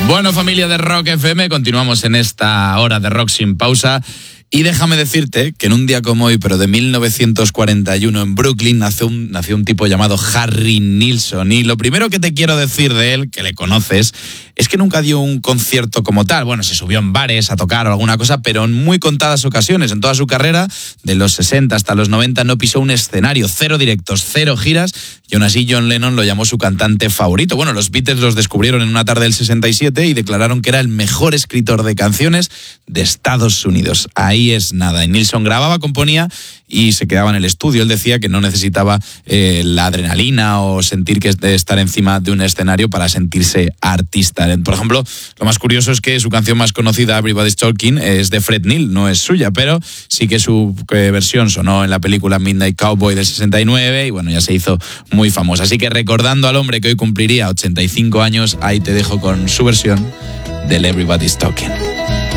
Bueno, familia de Rock FM, continuamos en esta hora de rock sin pausa. Y déjame decirte que en un día como hoy, pero de 1941 en Brooklyn, nació un tipo llamado Harry Nilsson. Y lo primero que te quiero decir de él, que le conoces, es que nunca dio un concierto como tal. Bueno, se subió en bares a tocar o alguna cosa, pero en muy contadas ocasiones. En toda su carrera, de los 60 hasta los 90, no pisó un escenario. 0 directos, 0 giras. Y aún así John Lennon lo llamó su cantante favorito. Bueno, los Beatles los descubrieron en una tarde del 67 y declararon que era el mejor escritor de canciones de Estados Unidos. Ahí es nada. Y Nilsson grababa, componía y se quedaba en el estudio. Él decía que no necesitaba la adrenalina o sentir que es de estar encima de un escenario para sentirse artista. Por ejemplo, lo más curioso es que su canción más conocida, Everybody's Talking, es de Fred Neil, no es suya, pero sí que su versión sonó en la película Midnight Cowboy del 69 y bueno, ya se hizo muy famosa. Así que recordando al hombre que hoy cumpliría 85 años, ahí te dejo con su versión del Everybody's Talking.